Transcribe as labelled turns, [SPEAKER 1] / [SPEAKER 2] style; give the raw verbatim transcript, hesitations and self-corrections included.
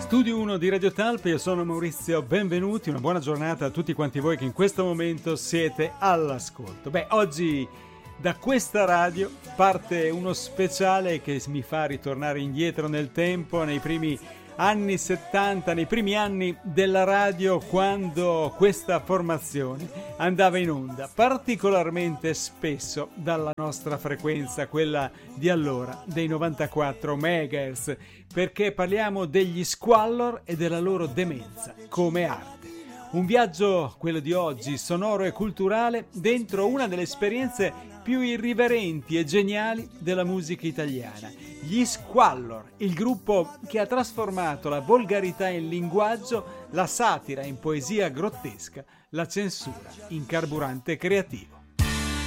[SPEAKER 1] Studio uno di Radio Talp, io sono Maurizio, benvenuti, una buona giornata a tutti quanti voi che in questo momento siete all'ascolto. Beh, oggi da questa radio parte uno speciale che mi fa ritornare indietro nel tempo, nei primi anni settanta, nei primi anni della radio, quando questa formazione andava in onda particolarmente spesso dalla nostra frequenza, quella di allora, dei novantaquattro megahertz, perché parliamo degli Squallor e della loro demenza come arte. Un viaggio, quello di oggi, sonoro e culturale, dentro una delle esperienze più irriverenti e geniali della musica italiana. Gli Squallor, il gruppo che ha trasformato la volgarità in linguaggio, la satira in poesia grottesca, la censura in carburante creativo.